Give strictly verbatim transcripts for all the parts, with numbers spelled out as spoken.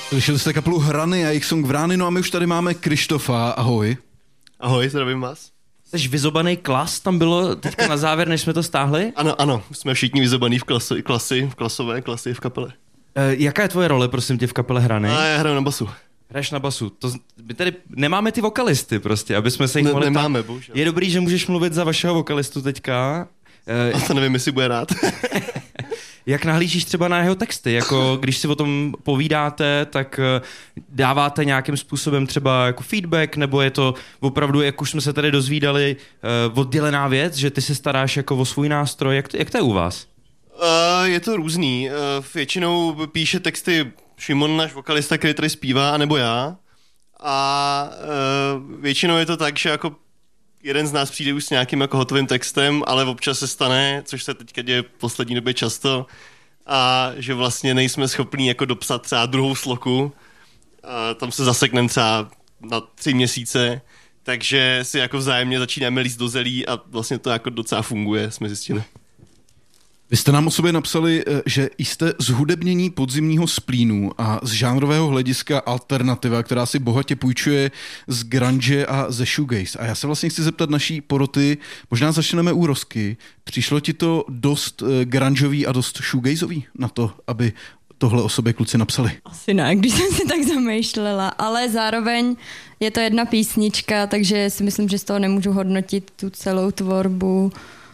Slyšeli jste kapelu Hrany a jejich song Vrány, no a my už tady máme Krištofa, ahoj. Ahoj, zdravím vás. Jsi vyzobaný klas, tam bylo teďka na závěr, než jsme to stáhli? Ano, ano, jsme všichni vyzobaný v klasi, klasy, v klasové klasy v kapele. E, jaká je tvoje role, prosím tě, v kapele Hrany? A já hraju na basu. Hraješ na basu. To, my tady nemáme ty vokalisty prostě, aby jsme se jich ne, mohli... Nemáme, bohužel. Je dobrý, že můžeš mluvit za vašeho vokalistu teďka. E, a to nevím, jestli bude rád. Jak nahlížíš třeba na jeho texty? Jako když si o tom povídáte, tak dáváte nějakým způsobem třeba jako feedback, nebo je to opravdu, jak už jsme se tady dozvídali, oddělená věc, že ty se staráš jako o svůj nástroj? Jak to, jak to je u vás? Uh, je to různý. Uh, většinou píše texty Šimon, náš vokalista, který tady zpívá, anebo já. A uh, většinou je to tak, že jako jeden z nás přijde už s nějakým jako hotovým textem, ale občas se stane, což se teďka děje v poslední době často, a že vlastně nejsme schopní jako dopsat třeba druhou sloku. A tam se zasekneme třeba na tři měsíce, takže si jako vzájemně začínáme líst do zelí a vlastně to jako docela funguje, jsme zjistili. Vy jste nám o sobě napsali, že jste zhudebnění podzimního splínu a z žánrového hlediska alternativa, která si bohatě půjčuje z grunge a ze shoegaze. A já se vlastně chci zeptat naší poroty, možná začneme u Rosky. Přišlo ti to dost grungeový a dost shoegazeový na to, aby tohle o sobě kluci napsali? Asi ne, když jsem si tak zamýšlela, ale zároveň je to jedna písnička, takže si myslím, že z toho nemůžu hodnotit tu celou tvorbu.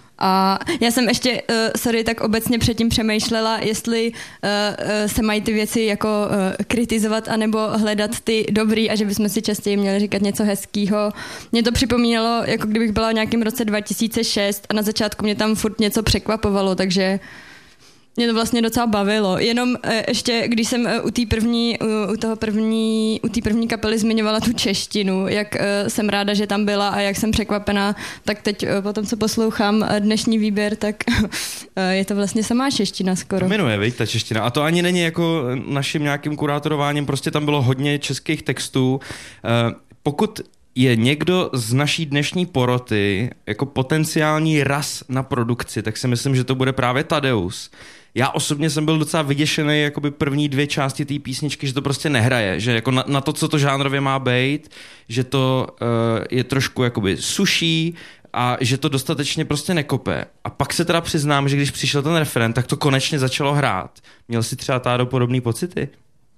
A já jsem ještě, uh, sorry, tak obecně předtím přemýšlela, jestli uh, uh, se mají ty věci jako uh, kritizovat anebo hledat ty dobrý a že bychom si častěji měli říkat něco hezkýho. Mě to připomínalo, jako kdybych byla v nějakém roce dva tisíce šest a na začátku mě tam furt něco překvapovalo, takže mě to vlastně docela bavilo. Jenom uh, ještě, když jsem uh, u té první, uh, u toho první, u té první kapely zmiňovala tu češtinu, jak uh, jsem ráda, že tam byla a jak jsem překvapená, tak teď uh, po tom, co poslouchám uh, dnešní výběr, tak uh, je to vlastně samá čeština skoro. Jmenuje, viď, ta čeština. A to ani není jako naším nějakým kurátorováním, prostě tam bylo hodně českých textů. Uh, pokud je někdo z naší dnešní poroty jako potenciální ras na produkci, tak si myslím, že to bude právě Tadeus. Já osobně jsem byl docela vyděšený jakoby první dvě části té písničky, že to prostě nehraje, že jako na, na to, co to žánrově má být, že to uh, je trošku jakoby suší a že to dostatečně prostě nekope. A pak se teda přiznám, že když přišel ten refrén, tak to konečně začalo hrát. Měl jsi třeba Tádo podobný pocity?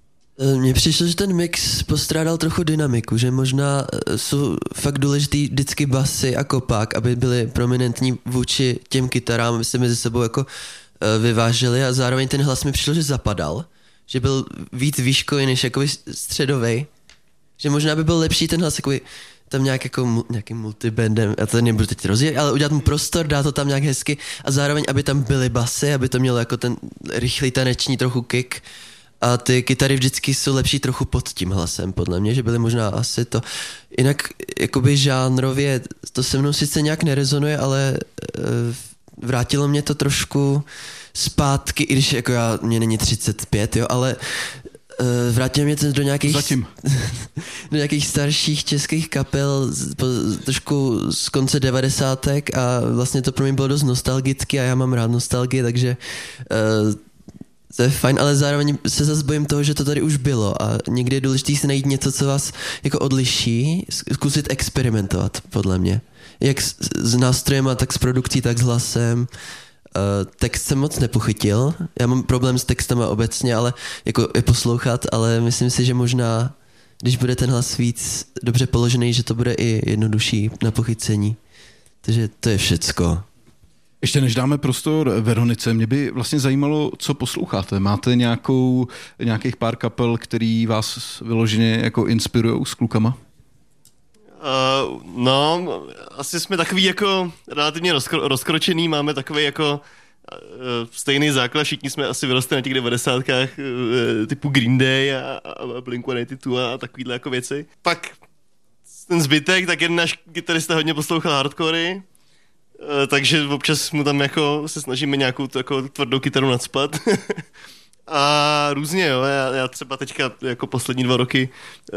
Mně přišlo, že ten mix postrádal trochu dynamiku, že možná jsou fakt důležitý vždycky basy a kopák, aby byly prominentní vůči těm kytarám, aby se mezi sebou jako vyváželi a zároveň ten hlas mi přišlo, že zapadal, že byl víc výškový než jakoby středovej, že možná by byl lepší ten hlas jakoby tam nějak jako nějakým multibandem, já to nebudu teď rozjet, ale udělat mu prostor, dát to tam nějak hezky a zároveň, aby tam byly basy, aby to mělo jako ten rychlý taneční trochu kick a ty kytary vždycky jsou lepší trochu pod tím hlasem, podle mě, že byly možná asi to. Jinak jakoby žánrově to se mnou sice nějak nerezonuje, ale uh, vrátilo mě to trošku zpátky, i když jako já, mě není třicet pět, jo, ale uh, vrátilo mě to do nějakých Zatím. do nějakých starších českých kapel z, po, trošku z konce devadesátek a vlastně to pro mě bylo dost nostalgicky a já mám rád nostalgii, takže uh, to je fajn, ale zároveň se zase bojím toho, že to tady už bylo a někdy je důležité si najít něco, co vás jako odliší, zkusit experimentovat, podle mě. Jak s, s nástrojema, tak s produkcí, tak s hlasem. Uh, text jsem moc nepochytil, já mám problém s textama obecně, ale jako je poslouchat, ale myslím si, že možná, když bude ten hlas víc dobře položený, že to bude i jednodušší na pochycení. Takže to je všecko. Ještě než dáme prostor Veronice, mě by vlastně zajímalo, co posloucháte. Máte nějakou, nějakých pár kapel, který vás vyloženě jako inspirujou s klukama? Uh, no, asi jsme takový jako relativně rozkro, rozkročený, máme takový jako uh, stejný základ, všichni jsme asi vyrostli na těch devadesátkách uh, typu Green Day a, a Blink sto osmdesát dva a takovýhle jako věci. Pak ten zbytek, tak jeden náš kytarista hodně poslouchal hardcory, uh, takže občas mu tam jako se snažíme nějakou tu, jako tvrdou kytaru nacpat. A různě, jo, já, já třeba teďka jako poslední dva roky